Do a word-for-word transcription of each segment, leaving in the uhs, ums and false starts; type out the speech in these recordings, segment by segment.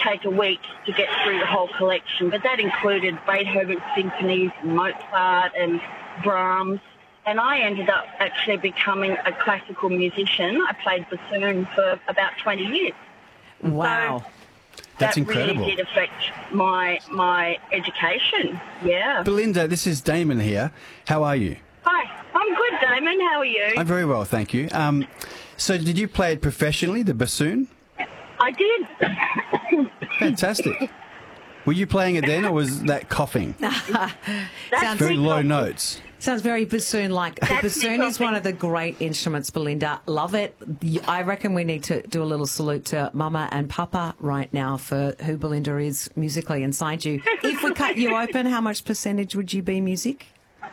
take a week to get through the whole collection, but that included Beethoven symphonies, Mozart and Brahms. And I ended up actually becoming a classical musician. I played bassoon for about twenty years. Wow. So That's that incredible. really did affect my, my education, yeah. Belinda, this is Damon here. How are you? Hi, I'm good, Damon. How are you? I'm very well, thank you. Um, so did you play it professionally, the bassoon? I did. Fantastic. Were you playing it then, or was that coughing? Sounds Very low coughing. notes. Sounds very bassoon-like. The bassoon is one of the great instruments, Belinda. Love it. I reckon we need to do a little salute to Mama and Papa right now for who Belinda is musically inside you. If we cut you open, how much percentage would you be music?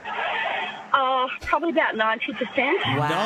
Oh, probably about ninety percent.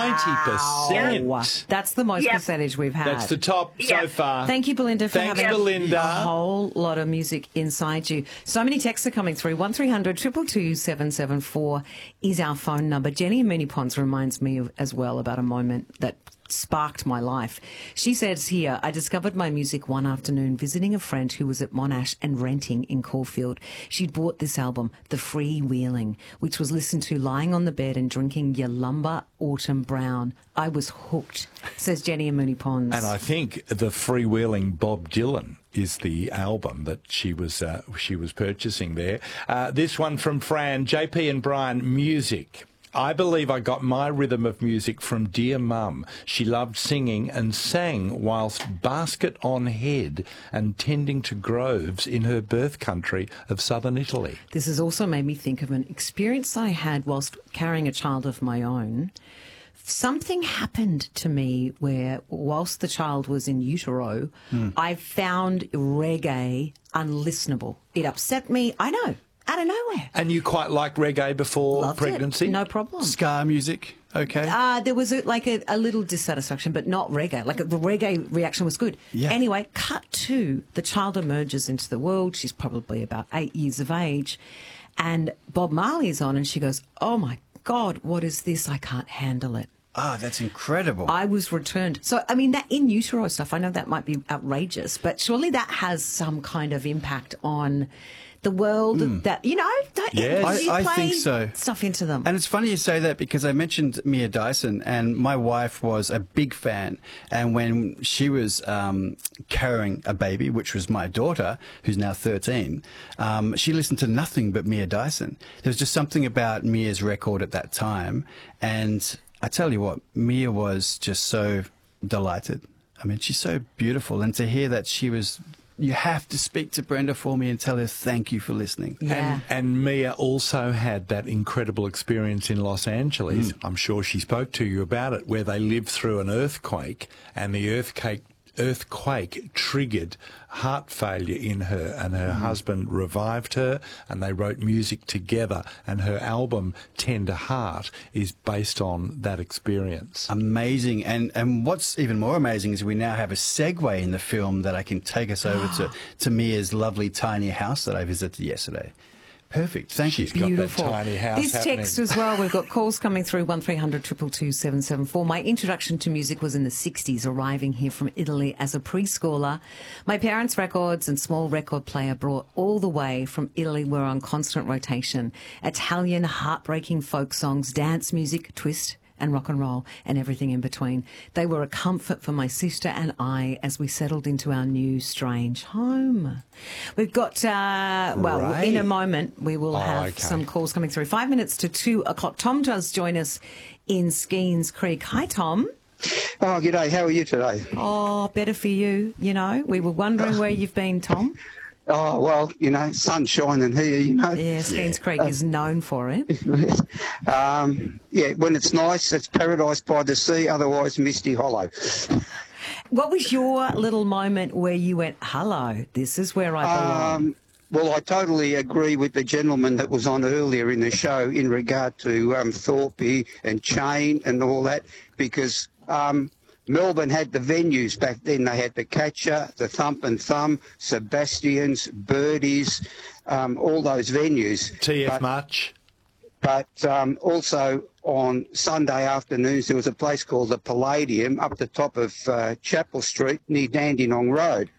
ninety percent. That's the most Yep. percentage we've had. That's the top Yeah. so far. Thank you, Belinda, for Thanks, having Belinda. a whole lot of music inside you. So many texts are coming through. one three hundred two two two seven seven four is our phone number. Jenny in Moonee Ponds reminds me of, as well about a moment that sparked my life. She says here, I discovered my music one afternoon visiting a friend who was at Monash and renting in Caulfield. She'd bought this album, The Freewheeling, which was listened to lying on the bed and drinking Yalumba Autumn Brown. I was hooked, says Jenny in Moonee Ponds. And I think the freewheeling Bob Dylan is the album that she was uh, she was purchasing there. Uh, this one from Fran, J P and Brian, music. I believe I got my rhythm of music from dear mum. She loved singing and sang whilst basket on head and tending to groves in her birth country of southern Italy. This has also made me think of an experience I had whilst carrying a child of my own. Something happened to me where, whilst the child was in utero, Hmm. I found reggae unlistenable. It upset me. I know, out of nowhere. And you quite liked reggae before Loved pregnancy? it. No problem. Ska music, okay. Uh, there was a, like a, a little dissatisfaction, but not reggae. Like the reggae reaction was good. Yeah. Anyway, cut to the child emerges into the world. She's probably about eight years of age. And Bob Marley's on and she goes, oh my God, what is this? I can't handle it. Ah, that's incredible. I was returned. So, I mean, that in utero stuff, I know that might be outrageous, but surely that has some kind of impact on the world that, you know, don't Yes. you I- I play think so. stuff into them. And it's funny you say that because I mentioned Mia Dyson, and my wife was a big fan. And when she was um, carrying a baby, which was my daughter, who's now thirteen, um, she listened to nothing but Mia Dyson. There was just something about Mia's record at that time. And I tell you what, Mia was just so delighted. I mean, she's so beautiful. And to hear that she was... You have to speak to Brenda for me and tell her thank you for listening. yeah. And, and Mia also had that incredible experience in Los Angeles. I'm sure she spoke to you about it, where they lived through an earthquake, and the earthquake earthquake triggered heart failure in her, and her husband revived her, and they wrote music together, and her album Tender Heart is based on that experience. Amazing. And and what's even more amazing is we now have a segue in the film that I can take us over to, to Mia's lovely tiny house that I visited yesterday. Perfect. Thank She's you. got Beautiful. that tiny house This happening. text as well, we've got calls coming through, one three hundred two two two seven seven four. My introduction to music was in the sixties, arriving here from Italy as a preschooler. My parents' records and small record player brought all the way from Italy were on constant rotation. Italian heartbreaking folk songs, dance music, twist, and rock and roll, and everything in between. They were a comfort for my sister and I as we settled into our new strange home. We've got, uh, well, Right. in a moment, we will Oh, have okay. some calls coming through. Five minutes to two o'clock. Tom does join us in Skeens Creek. Hi, Tom. Oh, g'day. How are you today? Oh, better for you, you know. We were wondering where you've been, Tom. Oh, well, you know, sun's shining here, you know. Yeah, Skeens Creek is known for it. um, yeah, when it's nice, it's paradise by the sea, otherwise Misty Hollow. What was your little moment where you went, hello, this is where I belong? Um, well, I totally agree with the gentleman that was on earlier in the show in regard to um, Thorpe and Chain and all that, because um, Melbourne had the venues back then. They had the Catcher, the Thump and Thumb, Sebastian's, Birdies, um, all those venues. T F But- Much. But um, also on Sunday afternoons, there was a place called the Palladium up the top of uh, Chapel Street near Dandenong Road.